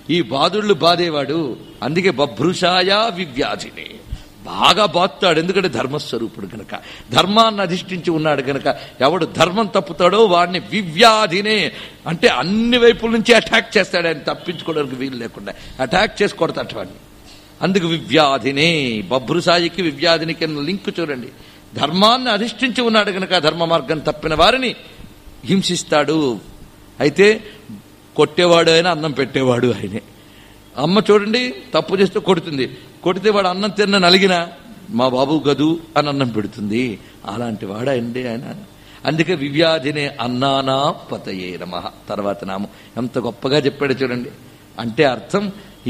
ఈ బాధుళ్ళు బాధేవాడు. అందుకే బభ్రుషాయ వివ్యాధిని బాగా బాత్తాడు. ఎందుకంటే ధర్మస్వరూపుడు గనక, ధర్మాన్ని అధిష్ఠించి ఉన్నాడు గనక. ఎవడు ధర్మం తప్పుతాడో వాడిని వివ్యాధినే అంటే అన్ని వైపుల నుంచి అటాక్ చేస్తాడు. ఆయన తప్పించుకోవడానికి వీలు లేకుండా అటాక్ చేసి కొడతాడు వాడిని. అందుకు వివ్యాధినే, బభ్రుసాయికి వివ్యాధినికి లింక్ చూడండి. ధర్మాన్ని అధిష్ఠించి ఉన్నాడు గనక ధర్మ మార్గం తప్పిన వారిని హింసిస్తాడు. అయితే కొట్టేవాడు ఆయన, అన్నం పెట్టేవాడు ఆయనే. అమ్మ చూడండి తప్పు చేస్తే కొడుతుంది, కొడితే వాడు అన్నం తిన్న నలిగినా మా బాబు గదు అని అన్నం పెడుతుంది. అలాంటి వాడు అండి ఆయన. అందుకే వివ్యాధినే అన్నానా పతయే నమః. తర్వాత నామం ఎంత గొప్పగా చెప్పాడు చూడండి. అంటే అర్థం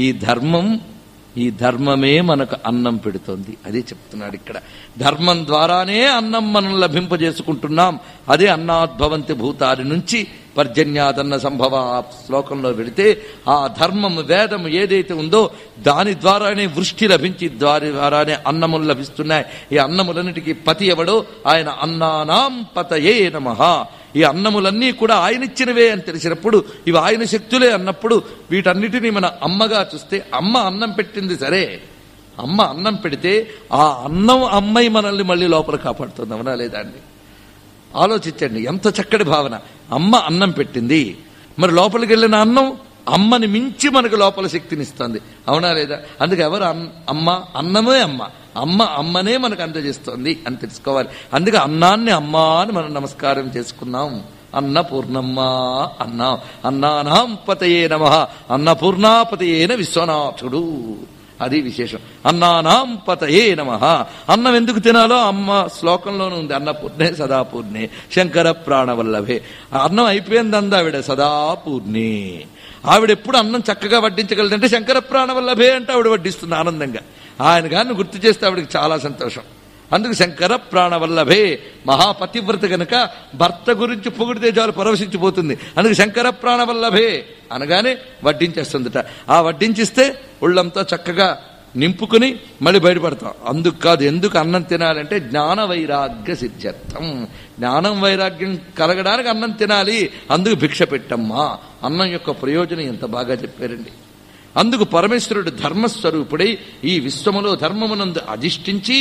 ఈ ధర్మమే మనకు అన్నం పెడుతోంది. అదే చెప్తున్నాడు ఇక్కడ. ధర్మం ద్వారానే అన్నం మనం లభింపజేసుకుంటున్నాం. అదే అన్నాద్భవంతి భూతాది నుంచి పర్జన్యాదన్న సంభవ శ్లోకంలో వెళితే ఆ ధర్మం వేదం ఏదైతే ఉందో దాని ద్వారానే వృష్టి లభించి దాని ద్వారానే అన్నములు లభిస్తున్నాయి. ఈ అన్నములన్నిటికీ పతి ఎవడో ఆయన అన్నానాం పతయే నమః. ఈ అన్నములన్నీ కూడా ఆయన ఇచ్చినవే అని తెలిసినప్పుడు, ఇవి ఆయన శక్తులే అన్నప్పుడు వీటన్నిటినీ మన అమ్మగా చూస్తే, అమ్మ అన్నం పెట్టింది సరే, అమ్మ అన్నం పెడితే ఆ అన్నం అమ్మాయి మనల్ని మళ్ళీ లోపల కాపాడుతుంది. అవునా లేదా అండి? ఆలోచించండి, ఎంత చక్కటి భావన. అమ్మ అన్నం పెట్టింది, మరి లోపలికి వెళ్ళిన అన్నం అమ్మని మించి మనకు లోపల శక్తినిస్తుంది. అవునా లేదా? అందుకే ఎవరు అమ్మ, అన్నమే అమ్మ, అమ్మనే మనకు అందజేస్తోంది అని తెలుసుకోవాలి. అందుకే అన్నాన్ని అమ్మ అని మనం నమస్కారం చేసుకున్నాం. అన్నపూర్ణమ్మ అన్నాం. అన్నానాం పతయే నమః. అన్నపూర్ణాపతయేన విశ్వనాథుడు. అది విశేషం. అన్నానాం పతయే నమః. అన్నం ఎందుకు తినాలో అమ్మ శ్లోకంలోనే ఉంది. అన్నపూర్ణే సదాపూర్ణే శంకర ప్రాణవల్లభే. అన్నం అయిపోయింది అంది ఆవిడ, సదాపూర్ణే. ఆవిడెప్పుడు అన్నం చక్కగా వడ్డించగలదంటే శంకర ప్రాణవల్లభే అంటే ఆవిడ వడ్డిస్తుంది ఆనందంగా. ఆయన గారిని గుర్తు చేస్తే ఆవిడకి చాలా సంతోషం. అందుకు శంకర ప్రాణవల్లభే. మహాపతివ్రత గనక భర్త గురించి పొగిడితే చాలు పరవశించిపోతుంది. అందుకు శంకర ప్రాణవల్లభే అనగానే వడ్డించేస్తుందట. ఆ వడ్డించిస్తే ఒళ్ళంతా చక్కగా నింపుకుని మళ్ళీ బయటపడతాం. అందుకు కాదు, ఎందుకు అన్నం తినాలంటే జ్ఞాన వైరాగ్య సిద్ధ్యర్థం. జ్ఞానం వైరాగ్యం కలగడానికి అన్నం తినాలి. అందుకు భిక్ష పెట్టమ్మా. అన్నం యొక్క ప్రయోజనం ఎంత బాగా చెప్పారండి. అందుకు పరమేశ్వరుడు ధర్మస్వరూపుడై ఈ విశ్వములో ధర్మమునందు అధిష్ఠించి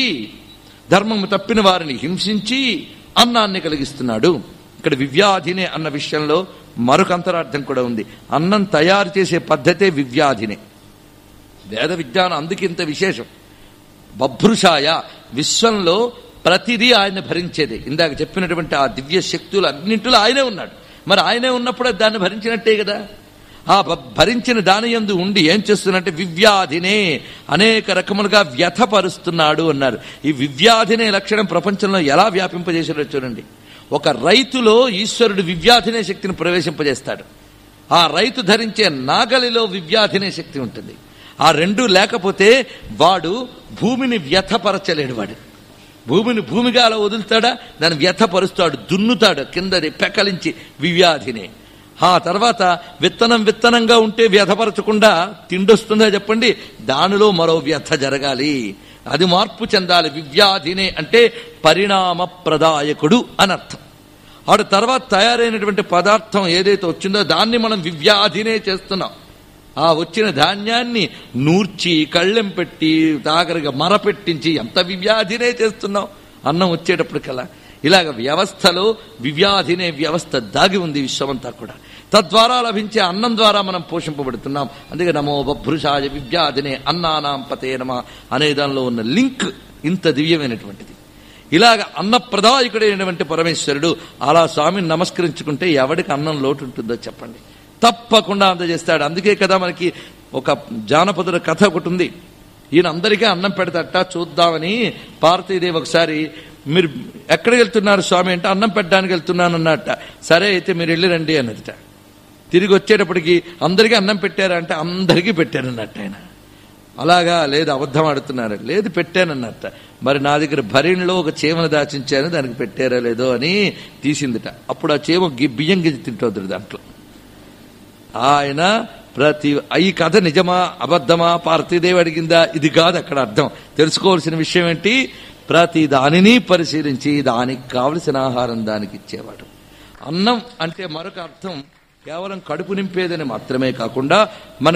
ధర్మము తప్పిన వారిని హింసించి అన్నాన్ని కలిగిస్తున్నాడు. ఇక్కడ వివ్యాధినే అన్న విషయంలో మరొక అంతరార్థం కూడా ఉంది. అన్నం తయారు చేసే పద్ధతే వివ్యాధినే. వేద విజ్ఞానం అందుకింత విశేషం. బభ్రుషాయ, విశ్వంలో ప్రతిదీ ఆయన భరించేది. ఇందాక చెప్పినటువంటి ఆ దివ్య శక్తులు అన్నింటిలో ఆయనే ఉన్నాడు. మరి ఆయనే ఉన్నప్పుడు దాన్ని భరించినట్టే కదా. ఆ భరించిన దాని యందు ఉండి ఏం చేస్తున్నట్టే వివ్యాధినే అనేక రకములుగా వ్యథపరుస్తున్నాడు అన్నారు. ఈ వివ్యాధినే లక్షణం ప్రపంచంలో ఎలా వ్యాపింపజేసాడో చూడండి. ఒక రైతులో ఈశ్వరుడు వివ్యాధినే శక్తిని ప్రవేశింపజేస్తాడు. ఆ రైతు ధరించే నాగలిలో వివ్యాధినే శక్తి ఉంటుంది. ఆ రెండూ లేకపోతే వాడు భూమిని వ్యథపరచలేడు. వాడు భూమిని భూమిగా అలా వదులుతాడా, దాన్ని వ్యథపరుస్తాడు, దున్నుతాడు, కిందది పెకలించి వివ్యాధినే. ఆ తర్వాత విత్తనంగా ఉంటే వ్యథపరచకుండా తిండొస్తుందా చెప్పండి, దానిలో మరో వ్యథ జరగాలి, అది మార్పు చెందాలి. వివ్యాధినే అంటే పరిణామ ప్రదాయకుడు అని అర్థం. ఆడు తర్వాత తయారైనటువంటి పదార్థం ఏదైతే వచ్చిందో దాన్ని మనం వివ్యాధినే చేస్తున్నాం. ఆ వచ్చిన ధాన్యాన్ని నూర్చి కళ్ళెం పెట్టి తాగరగా మరపెట్టించి ఎంత వివ్యాధినే చేస్తున్నాం అన్నం వచ్చేటప్పటికల్లా. ఇలాగ వ్యవస్థలో వివ్యాధినే వ్యవస్థ దాగి ఉంది విశ్వమంతా కూడా. తద్వారా లభించే అన్నం ద్వారా మనం పోషింపబడుతున్నాం. అందుకే నమో బభ్రుషాయ వివ్యాధినే అన్నానాం పతే నమః అనే దానిలో ఉన్న లింక్ ఇంత దివ్యమైనటువంటిది. ఇలాగ అన్నప్రదాయకుడైనటువంటి పరమేశ్వరుడు అలా స్వామిని నమస్కరించుకుంటే ఎవడికి అన్నం లోటు ఉంటుందో చెప్పండి, తప్పకుండా అందజేస్తాడు. అందుకే కదా మనకి ఒక జానపదుల కథ ఒకటి ఉంది. ఈయన అందరికీ అన్నం పెడతాట, చూద్దామని పార్వతీదేవి ఒకసారి మీరు ఎక్కడికి వెళ్తున్నారు స్వామి అంటే అన్నం పెట్టడానికి వెళ్తున్నాను అన్నట్ట. సరే అయితే మీరు వెళ్ళిరండి అన్నదిట. తిరిగి వచ్చేటప్పటికి అందరికీ అన్నం పెట్టారా అంటే అందరికీ పెట్టారన్నట్టు ఆయన. అలాగా, లేదు అబద్ధం ఆడుతున్నారు, లేదు పెట్టానన్నట్ట. మరి నా దగ్గర భరిణిలో ఒక చీమను దాచించాను, దానికి పెట్టారా లేదో అని తీసిందిట. అప్పుడు ఆ చీమ బియ్యం గిజ్జి తింటోద్దు దాంట్లో. ఆయన ఈ కథ నిజమా అబద్ధమా పార్వతీదేవి అడిగిందా, ఇది కాదు అక్కడ అర్థం. తెలుసుకోవాల్సిన విషయం ఏంటి, ప్రతి దానిని పరిశీలించి దానికి కావలసిన ఆహారం దానికి ఇచ్చేవాడు. అన్నం అంటే మరొక అర్థం కేవలం కడుపు నింపేదని మాత్రమే కాకుండా మన